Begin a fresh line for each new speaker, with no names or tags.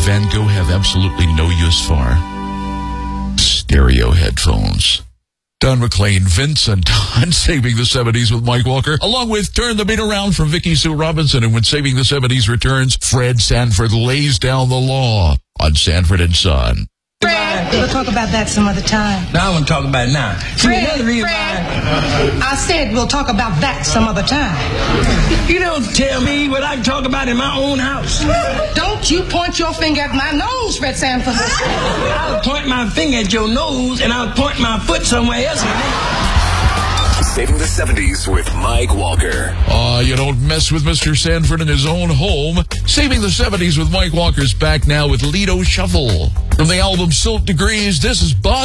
Van Gogh have absolutely no use for? Stereo headphones. Don McLean, Vincent on Saving the 70s with Mike Walker, along with Turn the Beat Around from Vicky Sue Robinson. And when Saving the 70s returns, Fred Sanford lays down the law on Sanford and Son.
Fred, we'll talk about that some other time.
No, I want to talk about it now.
Fred, I said we'll talk about that some other time.
You don't tell me what I can talk about in my own house.
Don't you point your finger at my nose, Fred Sanford.
I'll point my finger at your nose, and I'll point my foot somewhere else.
Saving the 70s with Mike Walker.
You don't mess with Mr. Sanford in his own home. Saving the 70s with Mike Walker's back now with Lido Shuffle. From the album Silt Degrees, this is Bob.